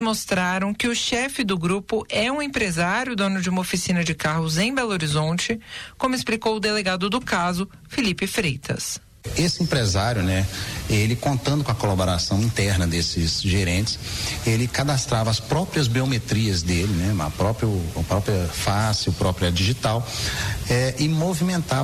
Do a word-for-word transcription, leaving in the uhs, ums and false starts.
mostraram que o chefe do grupo é um empresário, dono de uma oficina de carros em Belo Horizonte, como explicou o delegado do caso, Felipe Freitas. Esse empresário, né, ele contando com a colaboração interna desses gerentes, ele cadastrava as próprias biometrias dele, né, a própria, a própria face, a própria digital, é, e movimentava